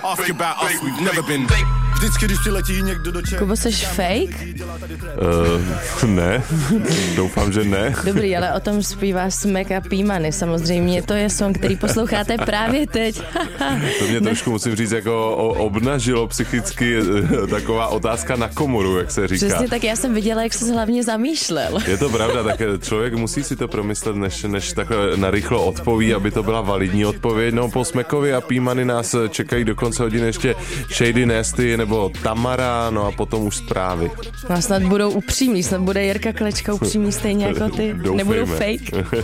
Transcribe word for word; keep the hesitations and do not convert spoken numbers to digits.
Vždycky, když přiletí někdo do Čech. Kubo, seš fake? Uh, ne, doufám, že ne. Dobrý, ale o tom zpívá Smek a Pímany. Samozřejmě to je song, který posloucháte právě teď. To mě trošku, musím říct, jako obnažilo psychicky taková otázka na komoru, jak se říká. Přesně tak, já jsem viděla, jak jsi hlavně zamýšlel. Je to pravda, tak člověk musí si to promyslet, než, než tak narychlo odpoví, aby to byla validní odpověď. No, po Smekovi a Pímany nás čekají do konce hodiny ještě Shady Nasty nebo Tamara, no a potom už zprávy. No, snad budou upřímní, snad bude Jirka Klečka upřímný stejně jako ty. Doufejme. Nebudou fake.